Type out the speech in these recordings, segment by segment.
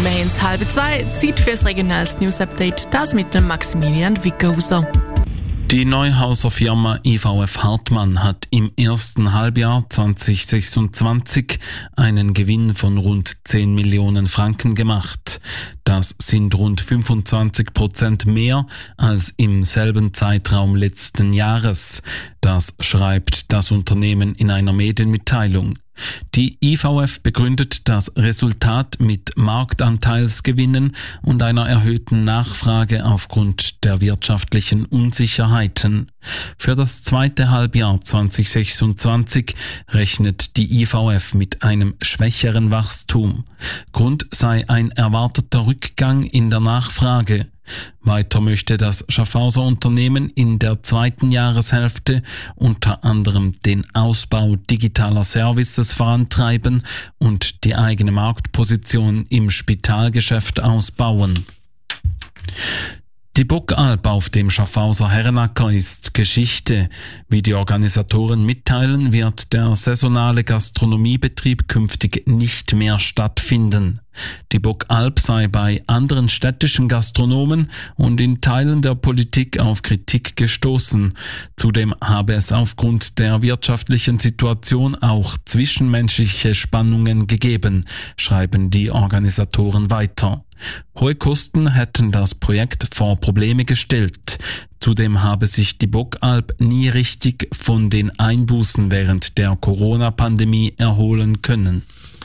Wir haben es 1:30, Zeit für das regionales News-Update, das mit dem Maximilian Wickenhauser. Die Neuhauser Firma IVF Hartmann hat im ersten Halbjahr 2026 einen Gewinn von rund 10 Millionen Franken gemacht. Das sind rund 25% mehr als im selben Zeitraum letzten Jahres. Das schreibt das Unternehmen in einer Medienmitteilung. Die IVF begründet das Resultat mit Marktanteilsgewinnen und einer erhöhten Nachfrage aufgrund der wirtschaftlichen Unsicherheiten. Für das zweite Halbjahr 2026 rechnet die IVF mit einem schwächeren Wachstum. Grund sei ein erwarteter Rückgang in der Nachfrage. Weiter möchte das Schaffhauser Unternehmen in der zweiten Jahreshälfte unter anderem den Ausbau digitaler Services vorantreiben und die eigene Marktposition im Spitalgeschäft ausbauen. Die Bokalp auf dem Schaffhauser Herrenacker ist Geschichte. Wie die Organisatoren mitteilen, wird der saisonale Gastronomiebetrieb künftig nicht mehr stattfinden. Die Bokalp sei bei anderen städtischen Gastronomen und in Teilen der Politik auf Kritik gestoßen. Zudem habe es aufgrund der wirtschaftlichen Situation auch zwischenmenschliche Spannungen gegeben, schreiben die Organisatoren weiter. Hohe Kosten hätten das Projekt vor Probleme gestellt. Zudem habe sich die Bokalp nie richtig von den Einbußen während der Corona-Pandemie erholen können.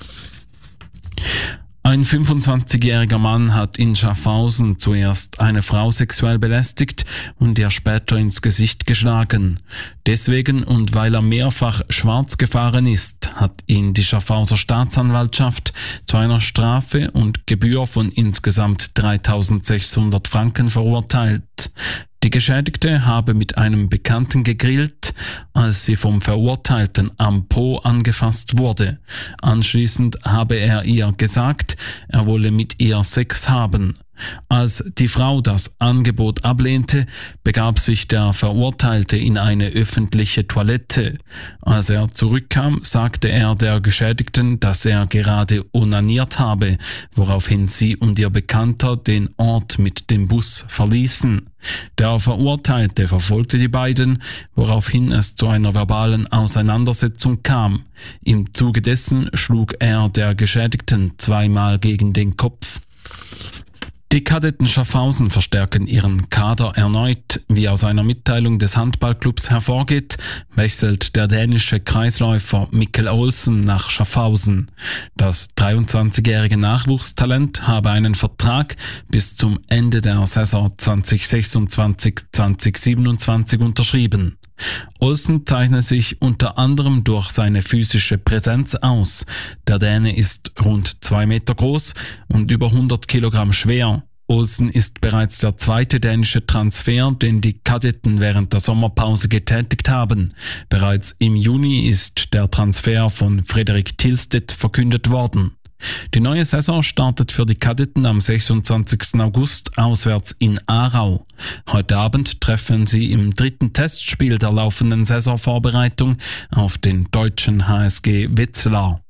Ein 25-jähriger Mann hat in Schaffhausen zuerst eine Frau sexuell belästigt und ihr später ins Gesicht geschlagen. Deswegen und weil er mehrfach schwarz gefahren ist, hat ihn die Schaffhauser Staatsanwaltschaft zu einer Strafe und Gebühr von insgesamt 3.600 Franken verurteilt. Die Geschädigte habe mit einem Bekannten gegrillt, als sie vom Verurteilten am Po angefasst wurde. Anschließend habe er ihr gesagt, er wolle mit ihr Sex haben. Als die Frau das Angebot ablehnte, begab sich der Verurteilte in eine öffentliche Toilette. Als er zurückkam, sagte er der Geschädigten, dass er gerade onaniert habe, woraufhin sie und ihr Bekannter den Ort mit dem Bus verließen. Der Verurteilte verfolgte die beiden, woraufhin es zu einer verbalen Auseinandersetzung kam. Im Zuge dessen schlug er der Geschädigten zweimal gegen den Kopf. Die Kadetten Schaffhausen verstärken ihren Kader erneut. Wie aus einer Mitteilung des Handballclubs hervorgeht, wechselt der dänische Kreisläufer Mikkel Olsen nach Schaffhausen. Das 23-jährige Nachwuchstalent habe einen Vertrag bis zum Ende der Saison 2026-2027 unterschrieben. Olsen zeichnet sich unter anderem durch seine physische Präsenz aus. Der Däne ist rund 2 Meter groß und über 100 Kilogramm schwer. Olsen ist bereits der zweite dänische Transfer, den die Kadetten während der Sommerpause getätigt haben. Bereits im Juni ist der Transfer von Frederik Tilstedt verkündet worden. Die neue Saison startet für die Kadetten am 26. August auswärts in Aarau. Heute Abend treffen sie im 3. Testspiel der laufenden Saisonvorbereitung auf den deutschen HSG Wetzlar.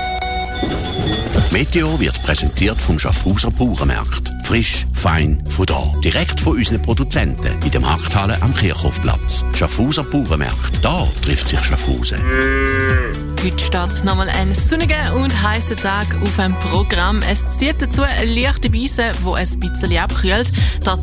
Meteo wird präsentiert vom Schaffhauser Bauernmarkt. Frisch, fein, von da. Direkt von unseren Produzenten in der Markthalle am Kirchhofplatz. Schaffhauser Bauernmarkt. Da trifft sich Schaffhausen. Heute steht nochmal ein sonniger und heißer Tag auf dem Programm. Es zieht dazu eine leichte Brise, die ein bisschen abkühlt.